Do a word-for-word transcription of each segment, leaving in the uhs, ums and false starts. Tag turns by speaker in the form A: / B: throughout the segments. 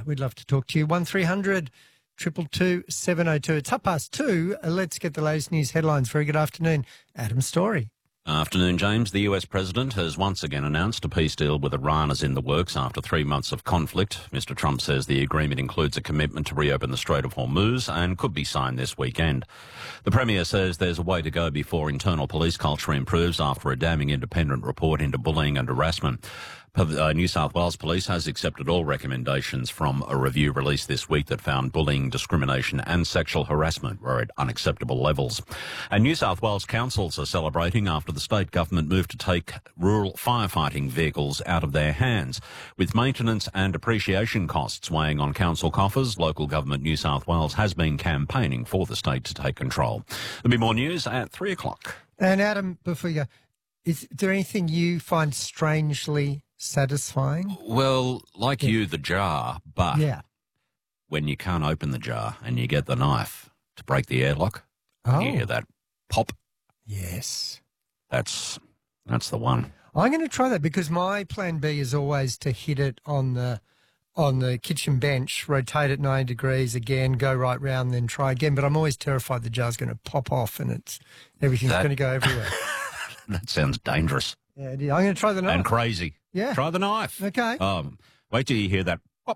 A: we'd love to talk to you. one three hundred two two two seven oh two. It's half past two. Uh, Let's get the latest news headlines. Very good afternoon. Adam Story.
B: Afternoon, James. The U S president has once again announced a peace deal with Iran is in the works after three months of conflict. Mister Trump says the agreement includes a commitment to reopen the Strait of Hormuz and could be signed this weekend. The Premier says there's a way to go before internal police culture improves after a damning independent report into bullying and harassment. Uh, New South Wales Police has accepted all recommendations from a review released this week that found bullying, discrimination and sexual harassment were at unacceptable levels. And New South Wales councils are celebrating after the state government moved to take rural firefighting vehicles out of their hands. With maintenance and depreciation costs weighing on council coffers, local government New South Wales has been campaigning for the state to take control. There'll be more news at three o'clock.
A: And Adam, before you go, is there anything you find strangely satisfying?
B: Well, like
A: yeah.
B: you, the jar, but
A: yeah.
B: when you can't open the jar and you get the knife to break the airlock,
A: Oh.
B: you hear that pop.
A: Yes.
B: That's that's the one.
A: I'm going to try that because my plan B is always to hit it on the on the kitchen bench, rotate it ninety degrees again, go right round, then try again. But I'm always terrified the jar's going to pop off and it's everything's
B: That-
A: going to go everywhere.
B: That sounds dangerous
A: Yeah, I'm going to try the knife.
B: and crazy.
A: Yeah.
B: Try the knife.
A: Okay.
B: Um, wait till you hear that pop.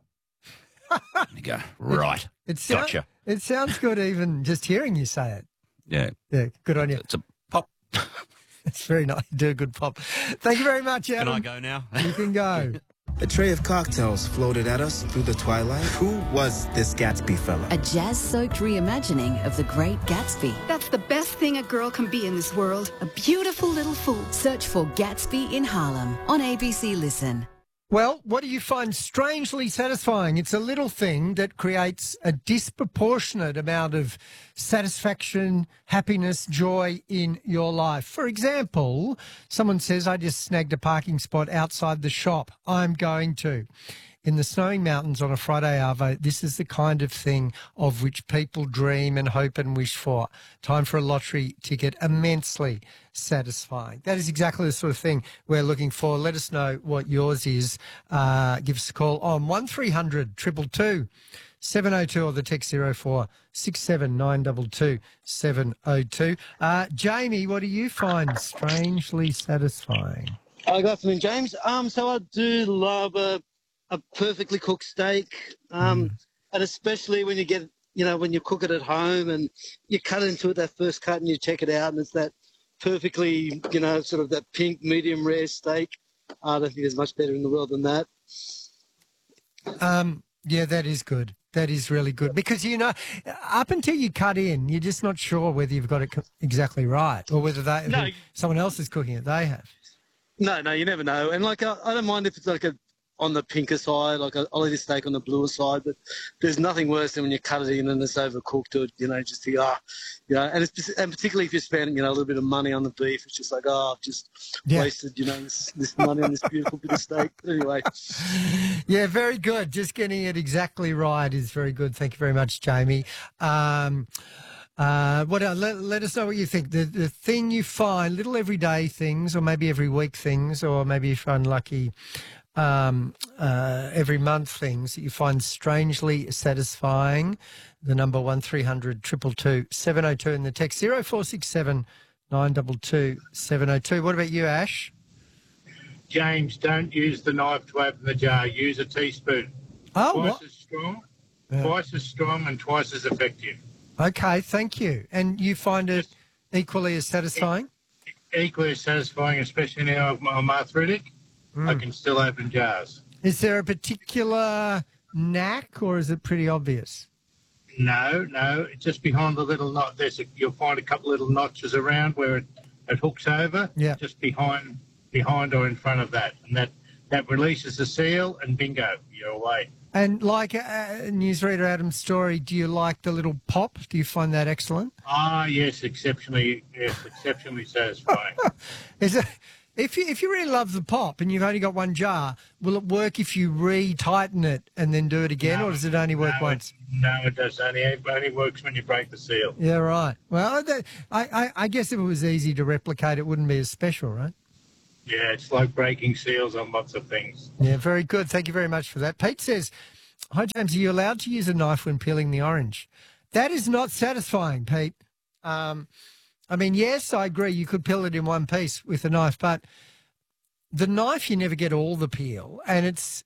B: You go, right.
A: It sound-
B: Gotcha.
A: It sounds good even just hearing you say it.
B: Yeah.
A: Yeah, good on you.
B: It's a pop.
A: It's very nice. You do a good pop. Thank you very much,
B: Can
A: Adam.
B: I go now?
A: You can go.
C: A tray of cocktails floated at us through the twilight. Who was this Gatsby fella?
D: A jazz-soaked reimagining of The Great Gatsby.
E: That's the best thing a girl can be in this world. A beautiful little fool.
D: Search for Gatsby in Harlem on A B C Listen.
A: Well, what do you find strangely satisfying? It's a little thing that creates a disproportionate amount of satisfaction, happiness, joy in your life. For example, someone says, I just snagged a parking spot outside the shop. I'm going to. In the snowing mountains on a Friday arvo, this is the kind of thing of which people dream and hope and wish for. Time for a lottery ticket, immensely satisfying. That is exactly the sort of thing we're looking for. Let us know what yours is. Uh, give us a call on one three hundred two two two seven oh two or the text zero four six seven nine two two seven oh two. Uh, Jamie, what do you find strangely satisfying?
F: Uh, good afternoon, James. Um, so I do love a a perfectly cooked steak, um, mm. and especially when you get, you know, when you cook it at home and you cut into it that first cut and you check it out and it's that perfectly, you know, sort of that pink medium rare steak. I don't think there's much better in the world than that.
A: Um, yeah, that is good. That is really good because, you know, up until you cut in, you're just not sure whether you've got it exactly right or whether they,
F: no.
A: someone else is cooking it. They have.
F: No, no, you never know. And like, I, I don't mind if it's like a on the pinker side, like I'll eat a steak on the bluer side, but there's nothing worse than when you cut it in and it's overcooked or, you know, just the, ah, you know, and it's, and particularly if you spend, you know, a little bit of money on the beef, it's just like, oh, I've just yeah. wasted, you know, this, this money on this beautiful bit of steak. But anyway.
A: Yeah, very good. Just getting it exactly right is very good. Thank you very much, Jamie. Um, Uh, what uh, let, let us know what you think. The the thing you find, little everyday things, or maybe every week things, or maybe if you're unlucky, um, uh, every month things that you find strangely satisfying. The number one three hundred two two two seven oh two and the text zero four six seven nine two two seven oh two. What about you, Ash?
G: James, don't use the knife to open the jar. Use a teaspoon.
A: Oh,
G: twice
A: what?
G: as strong,
A: Yeah.
G: twice as strong, and twice as effective.
A: Okay, thank you. And you find it equally as satisfying?
G: Equally as satisfying, especially now I'm, I'm arthritic.
A: Mm.
G: I can still open jars.
A: Is there a particular knack or is it pretty obvious?
G: No, no, just behind the little knot. There's a, you'll find a couple little notches around where it, it hooks over.
A: Yeah.
G: Just behind, behind or in front of that, and that that releases the seal, and bingo, you're away.
A: And like uh, newsreader Adam's story, do you like the little pop? Do you find that excellent?
G: Ah, yes, exceptionally, yes, exceptionally satisfying.
A: Is it? If you if you really love the pop and you've only got one jar, will it work if you re-tighten it and then do it again,
G: No,
A: or does it only work
G: no,
A: once?
G: It, no, it does only. It only works when you break the seal.
A: Yeah, right. Well, that, I, I I guess if it was easy to replicate, it wouldn't be as special, right?
G: Yeah, it's like breaking seals on lots of things.
A: Yeah, very good. Thank you very much for that. Pete says, Hi, James. Are you allowed to use a knife when peeling the orange? That is not satisfying, Pete. Um, I mean, yes, I agree. You could peel it in one piece with a knife, but the knife, you never get all the peel, and it's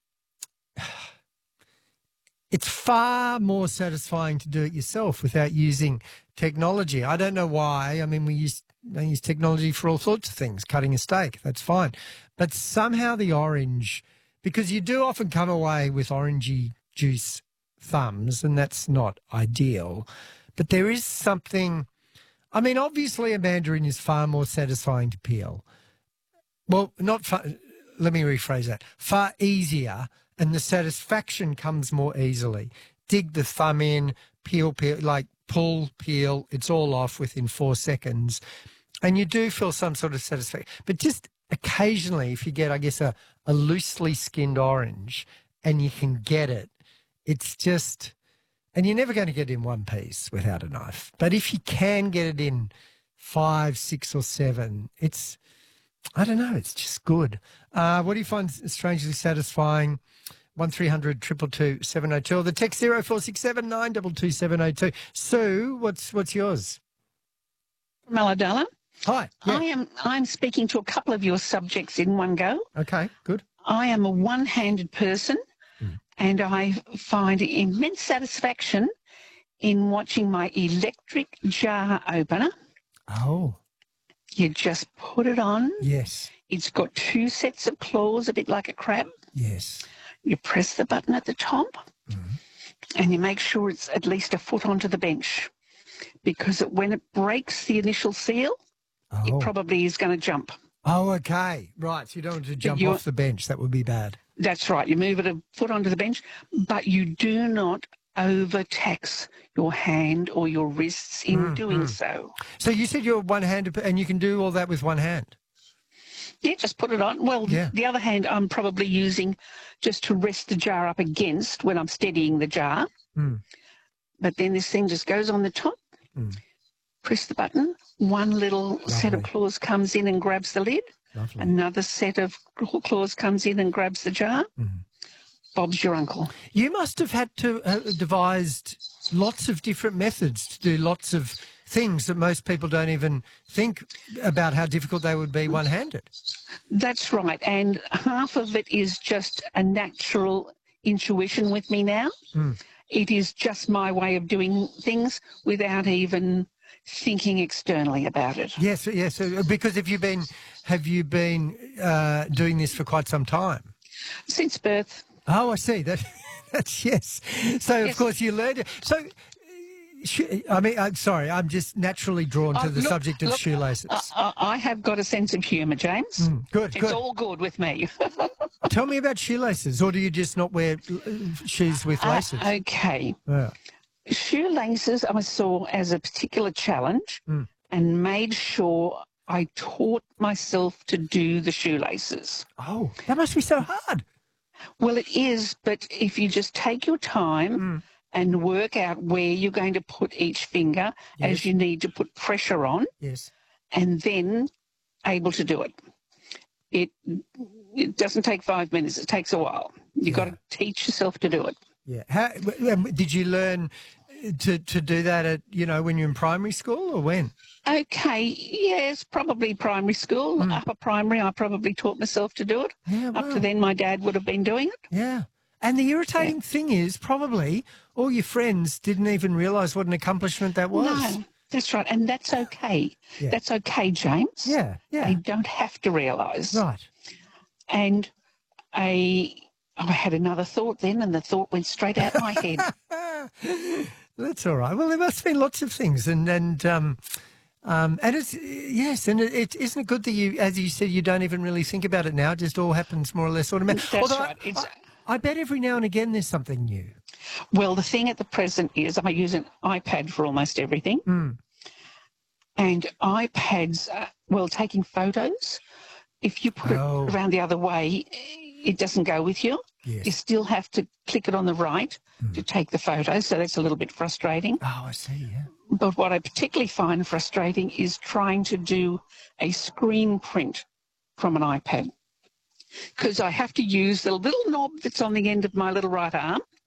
A: it's far more satisfying to do it yourself without using technology. I don't know why. I mean, we use, they use technology for all sorts of things, cutting a steak, that's fine. But somehow the orange, because you do often come away with orangey juice thumbs, and that's not ideal. But there is something, I mean, obviously a mandarin is far more satisfying to peel. Well, not far, let me rephrase that, far easier, and the satisfaction comes more easily. Dig the thumb in, peel, peel, like pull, peel, it's all off within four seconds. And you do feel some sort of satisfaction. But just occasionally, if you get, I guess, a, a loosely skinned orange and you can get it, it's just, and you're never going to get it in one piece without a knife. But if you can get it in five, six or seven, it's, I don't know, it's just good. Uh, what do you find strangely satisfying? one three hundred two two two seven oh two or the text zero four six seven nine two two seven oh two. Sue, what's what's yours?
H: Maladala.
A: Hi. Yeah.
H: I am I'm speaking to a couple of your subjects in one go.
A: Okay, good.
H: I am a one-handed person mm. and I find immense satisfaction in watching my electric jar opener.
A: Oh.
H: You just put it on.
A: Yes.
H: It's got two sets of claws, a bit like a crab.
A: Yes.
H: You press the button at the top mm-hmm. and you make sure it's at least a foot onto the bench, because it, when it breaks the initial seal, oh. it probably is going to jump.
A: Oh, okay. Right. So you don't want to jump off the bench. That would be bad.
H: That's right. You move it a foot onto the bench, but you do not overtax your hand or your wrists in mm, doing mm. so.
A: So you said you're one-handed and you can do all that with one hand?
H: Yeah, just put it on. Well, yeah. the other hand I'm probably using just to rest the jar up against when I'm steadying the jar. Mm. But then this thing just goes on the top, mm. press the button, one little Lovely. set of claws comes in and grabs the lid, Lovely. another set of claws comes in and grabs the jar. Mm. Bob's your uncle.
A: You must have had to uh, devised lots of different methods to do lots of things that most people don't even think about how difficult they would be one-handed.
H: That's right. And half of it is just a natural intuition with me now. Mm. It is just my way of doing things without even thinking externally about it.
A: Yes, yes. Because have you been, have you been uh, doing this for quite some time?
H: Since birth.
A: Oh, I see. That, that's yes. So, yes. Of course, you learned it. So, I mean, I'm sorry, I'm just naturally drawn to uh, the look, subject of
H: look,
A: shoelaces.
H: Uh, I have got a sense of humour, James.
A: Mm, good,
H: it's
A: good.
H: It's all good with me.
A: Tell me about shoelaces, or do you just not wear shoes with laces?
H: Uh, okay.
A: Yeah.
H: Shoelaces I saw as a particular challenge mm. and made sure I taught myself to do the shoelaces.
A: Oh, that must be so hard.
H: Well, it is, but if you just take your time mm. and work out where you're going to put each finger yes. as you need to put pressure on,
A: yes, and
H: then able to do it. It it doesn't take five minutes. It takes a while. You've yeah. got to teach yourself to do it.
A: Yeah. How, did you learn to, to do that at, you know, when you're in primary school or when?
H: Okay, yes, probably primary school. Mm. Upper primary, I probably taught myself to do it.
A: Yeah, well.
H: Up to then, my dad would have been doing it.
A: Yeah. And the irritating yeah. thing is probably all your friends didn't even realise what an accomplishment that was.
H: No, that's right. And that's okay.
A: Yeah.
H: That's okay, James.
A: Yeah, yeah.
H: They don't have to realise.
A: Right.
H: And I, I had another thought then, and the thought went straight out my head.
A: That's all right. Well, there must have been lots of things. And, and um, um, and it's, yes, and it, it isn't it good that you, as you said, you don't even really think about it now. It just all happens more or less automatically.
H: That's
A: Although
H: right.
A: I,
H: It's,
A: I, I bet every now and again there's something new.
H: Well, the thing at the present is I use an iPad for almost everything.
A: Mm.
H: And iPads, uh, well, taking photos, if you put
A: oh.
H: it around the other way, it doesn't go with you.
A: Yes.
H: You still have to click it on the right mm. to take the photo, so that's a little bit frustrating.
A: Oh, I see, yeah.
H: But what I particularly find frustrating is trying to do a screen print from an iPad. because I have to use the little knob that's on the end of my little right arm